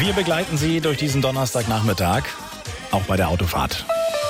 Wir begleiten Sie durch diesen Donnerstagnachmittag, auch bei der Autofahrt.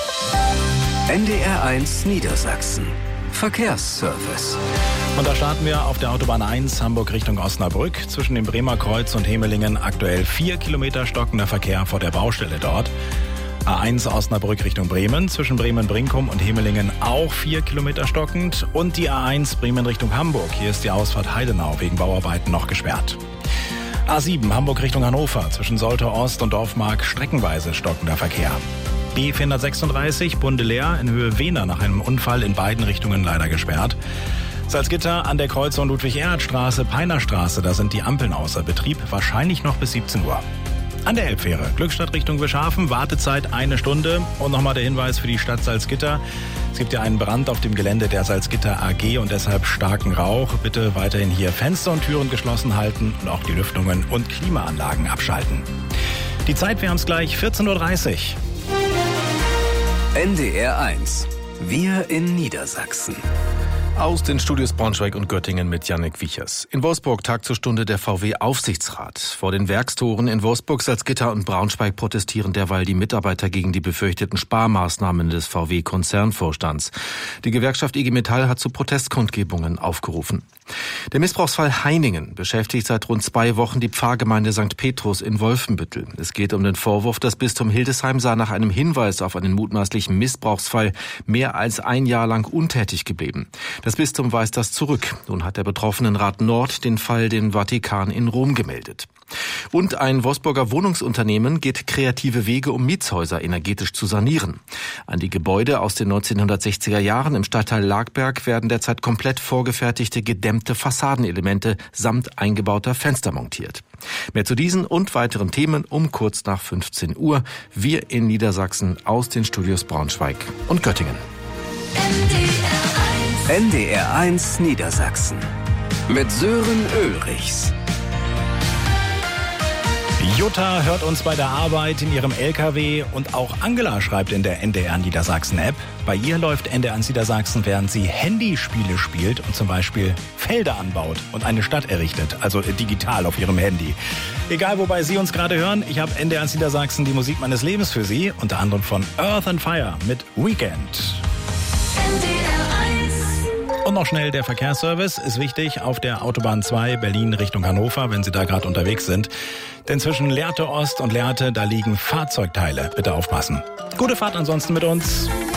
NDR1 Niedersachsen. Verkehrsservice. Und da starten wir auf der Autobahn 1 Hamburg Richtung Osnabrück. Zwischen dem Bremer Kreuz und Hemelingen aktuell 4 Kilometer stockender Verkehr vor der Baustelle dort. A1 Osnabrück Richtung Bremen, zwischen Bremen-Brinkum und Hemelingen auch 4 Kilometer stockend. Und die A1 Bremen Richtung Hamburg. Hier ist die Ausfahrt Heidenau wegen Bauarbeiten noch gesperrt. A7 Hamburg Richtung Hannover, zwischen Soltau Ost und Dorfmark streckenweise stockender Verkehr. B436 Bundelehr in Höhe Wehner nach einem Unfall in beiden Richtungen leider gesperrt. Salzgitter an der Kreuzung Ludwig-Erhard-Straße, Peinerstraße, da sind die Ampeln außer Betrieb, wahrscheinlich noch bis 17 Uhr. An der Elbfähre, Glückstadt Richtung Wischhafen, Wartezeit 1 Stunde. Und nochmal der Hinweis für die Stadt Salzgitter. Es gibt ja einen Brand auf dem Gelände der Salzgitter AG und deshalb starken Rauch. Bitte weiterhin hier Fenster und Türen geschlossen halten und auch die Lüftungen und Klimaanlagen abschalten. Die Zeit, wir haben es gleich, 14.30 Uhr. NDR1. Wir in Niedersachsen. Aus den Studios Braunschweig und Göttingen mit Jannik Wiechers. In Wolfsburg tagt zur Stunde der VW-Aufsichtsrat. Vor den Werkstoren in Wolfsburg, Salzgitter und Braunschweig protestieren derweil die Mitarbeiter gegen die befürchteten Sparmaßnahmen des VW-Konzernvorstands. Die Gewerkschaft IG Metall hat zu Protestkundgebungen aufgerufen. Der Missbrauchsfall Heiningen beschäftigt seit rund 2 Wochen die Pfarrgemeinde St. Petrus in Wolfenbüttel. Es geht um den Vorwurf, das Bistum Hildesheim sei nach einem Hinweis auf einen mutmaßlichen Missbrauchsfall mehr als 1 Jahr lang untätig geblieben. Das Bistum weist das zurück. Nun hat der Betroffenenrat Nord den Fall dem Vatikan in Rom gemeldet. Und ein Wolfsburger Wohnungsunternehmen geht kreative Wege, um Mietshäuser energetisch zu sanieren. An die Gebäude aus den 1960er Jahren im Stadtteil Lagberg werden derzeit komplett vorgefertigte gedämmte Fassadenelemente samt eingebauter Fenster montiert. Mehr zu diesen und weiteren Themen um kurz nach 15 Uhr. Wir in Niedersachsen aus den Studios Braunschweig und Göttingen. NDR1 Niedersachsen. Mit Sören Ulrichs. Jutta hört uns bei der Arbeit in ihrem LKW und auch Angela schreibt in der NDR Niedersachsen App. Bei ihr läuft NDR Niedersachsen, während sie Handyspiele spielt und zum Beispiel Felder anbaut und eine Stadt errichtet, also digital auf ihrem Handy. Egal, wobei Sie uns gerade hören, ich habe NDR Niedersachsen die Musik meines Lebens für Sie, unter anderem von Earth and Fire mit Weekend. Und noch schnell der Verkehrsservice ist wichtig auf der Autobahn 2 Berlin Richtung Hannover, wenn Sie da gerade unterwegs sind. Denn zwischen Lehrte Ost und Lehrte, da liegen Fahrzeugteile. Bitte aufpassen. Gute Fahrt ansonsten mit uns.